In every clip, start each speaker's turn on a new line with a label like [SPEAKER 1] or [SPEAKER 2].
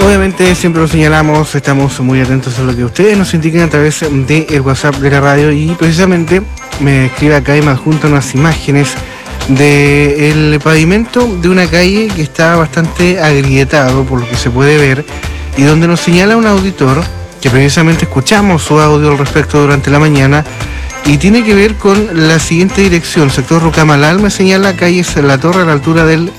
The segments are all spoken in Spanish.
[SPEAKER 1] Obviamente siempre lo señalamos, estamos muy atentos a lo que ustedes nos indiquen a través del WhatsApp de la radio, y precisamente me escribe acá y me adjunta unas imágenes del pavimento de una calle que está bastante agrietado por lo que se puede ver, y donde nos señala un auditor que precisamente escuchamos su audio al respecto durante la mañana, y tiene que ver con la siguiente dirección: sector Rucamalal, me señala calles La Torre a la altura del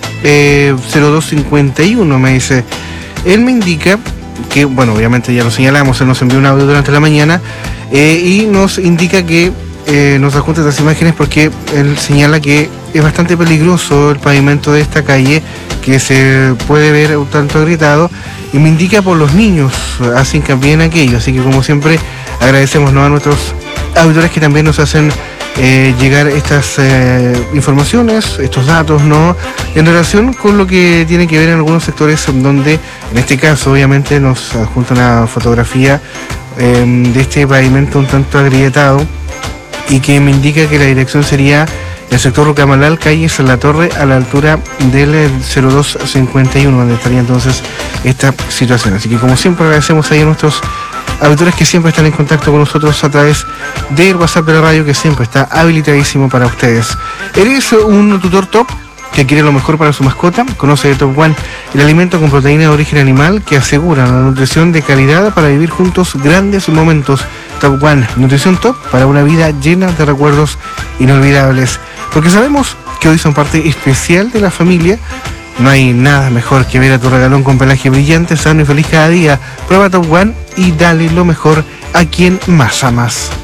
[SPEAKER 1] 0251, me dice. Él me indica que, bueno, obviamente ya lo señalamos, él nos envió un audio durante la mañana y nos indica que nos adjunta estas imágenes porque él señala que es bastante peligroso el pavimento de esta calle, que se puede ver un tanto agrietado, y me indica por los niños, hace hincapié en aquello. Así que, como siempre, agradecemos, ¿no?, a nuestros auditores que también nos hacen llegar estas informaciones, estos datos, ¿no?, en relación con lo que tiene que ver en algunos sectores donde, en este caso, obviamente nos adjunta una fotografía de este pavimento un tanto agrietado, y que me indica que la dirección sería el sector Rucamalal, calles La Torre a la altura del 0251, donde estaría entonces esta situación. Así que, como siempre, agradecemos ahí a nuestros auditores que siempre están en contacto con nosotros a través del WhatsApp de la radio, que siempre está habilitadísimo para ustedes. ¿Eres un tutor top que quiere lo mejor para su mascota? Conoce de Top One, el alimento con proteína de origen animal que asegura la nutrición de calidad para vivir juntos grandes momentos. Top One, nutrición top para una vida llena de recuerdos inolvidables. Porque sabemos que hoy son parte especial de la familia. No hay nada mejor que ver a tu regalón con pelaje brillante, sano y feliz cada día. Prueba Top One y dale lo mejor a quien más amas.